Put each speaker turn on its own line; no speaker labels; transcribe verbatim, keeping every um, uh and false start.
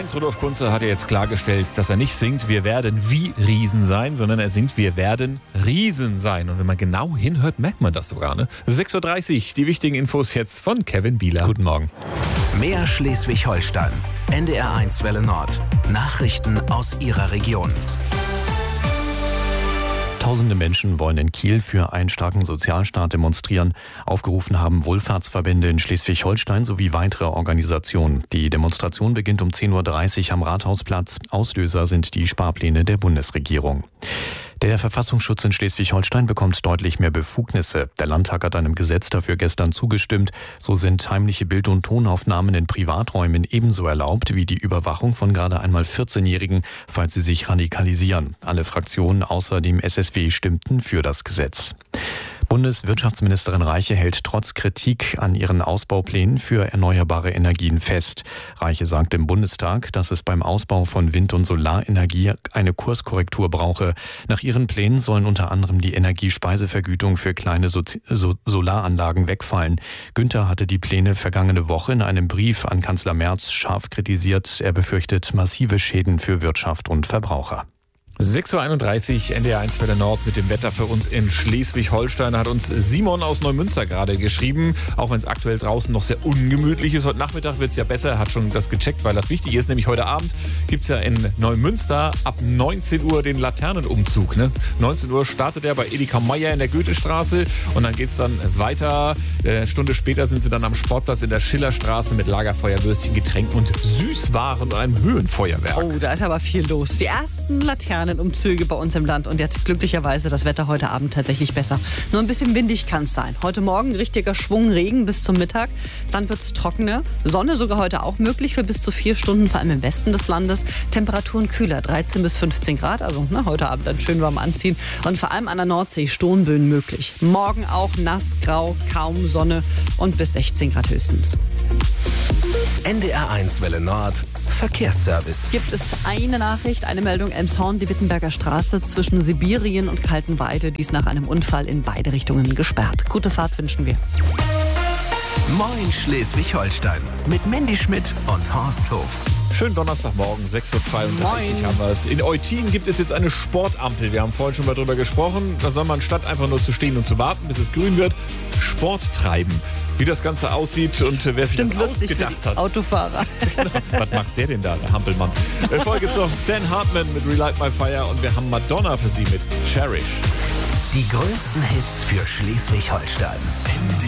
Hans-Rudolf Kunze hat ja jetzt klargestellt, dass er nicht singt, wir werden wie Riesen sein, sondern er singt, wir werden Riesen sein. Und wenn man genau hinhört, merkt man das sogar. Ne? sechs Uhr dreißig, die wichtigen Infos jetzt von Kevin Bieler.
Guten Morgen.
Mehr Schleswig-Holstein. N D R eins Welle Nord. Nachrichten aus Ihrer Region.
Tausende Menschen wollen in Kiel für einen starken Sozialstaat demonstrieren. Aufgerufen haben Wohlfahrtsverbände in Schleswig-Holstein sowie weitere Organisationen. Die Demonstration beginnt um zehn Uhr dreißig am Rathausplatz. Auslöser sind die Sparpläne der Bundesregierung. Der Verfassungsschutz in Schleswig-Holstein bekommt deutlich mehr Befugnisse. Der Landtag hat einem Gesetz dafür gestern zugestimmt. So sind heimliche Bild- und Tonaufnahmen in Privaträumen ebenso erlaubt wie die Überwachung von gerade einmal vierzehnjährigen, falls sie sich radikalisieren. Alle Fraktionen außer dem S S W stimmten für das Gesetz. Bundeswirtschaftsministerin Reiche hält trotz Kritik an ihren Ausbauplänen für erneuerbare Energien fest. Reiche sagte im Bundestag, dass es beim Ausbau von Wind- und Solarenergie eine Kurskorrektur brauche. Nach ihren Plänen sollen unter anderem die Energiespeisevergütung für kleine so- so- Solaranlagen wegfallen. Günther hatte die Pläne vergangene Woche in einem Brief an Kanzler Merz scharf kritisiert. Er befürchtet massive Schäden für Wirtschaft und Verbraucher.
sechs Uhr einunddreißig, N D R eins Welle Nord mit dem Wetter für uns in Schleswig-Holstein. Hat uns Simon aus Neumünster gerade geschrieben, auch wenn es aktuell draußen noch sehr ungemütlich ist. Heute Nachmittag wird es ja besser, er hat schon das gecheckt, weil das wichtig ist. Nämlich heute Abend gibt es ja in Neumünster ab neunzehn Uhr den Laternenumzug. Ne? neunzehn Uhr startet er bei Edeka Meier in der Goethestraße und dann geht es dann weiter. Eine Stunde später sind sie dann am Sportplatz in der Schillerstraße mit Lagerfeuer, Würstchen, Getränken und Süßwaren und einem Höhenfeuerwerk.
Oh, da ist aber viel los. Die ersten Laternen Umzüge bei uns im Land und jetzt glücklicherweise das Wetter heute Abend tatsächlich besser. Nur ein bisschen windig kann es sein. Heute Morgen richtiger Schwung Regen bis zum Mittag, dann wird es trockener. Sonne sogar heute auch möglich für bis zu vier Stunden, vor allem im Westen des Landes. Temperaturen kühler, dreizehn bis fünfzehn Grad, also ne, heute Abend dann schön warm anziehen und vor allem an der Nordsee Sturmböen möglich. Morgen auch nass, grau, kaum Sonne und bis sechzehn Grad höchstens.
N D R eins Welle Nord. Verkehrsservice.
Gibt es eine Nachricht, eine Meldung, Elmshorn, die Wittenberger Straße zwischen Sibirien und Kaltenweide, die ist nach einem Unfall in beide Richtungen gesperrt. Gute Fahrt wünschen wir.
Moin Schleswig-Holstein. Mit Mandy Schmidt und Horst Hof.
Schönen Donnerstagmorgen, sechs Uhr zweiunddreißig
Moin.
haben wir es. In Eutin gibt es jetzt eine Sportampel. Wir haben vorhin schon mal drüber gesprochen. Da soll man statt einfach nur zu stehen und zu warten, bis es grün wird, Sport treiben. Wie das Ganze aussieht und wer sich
Stimmt,
das
lustig
ausgedacht
für die
hat.
Autofahrer.
Genau. Was macht der denn da, der Hampelmann? Äh, Folge jetzt noch Dan Hartman mit Relight My Fire und wir haben Madonna für Sie mit Cherish.
Die größten Hits für Schleswig-Holstein. N D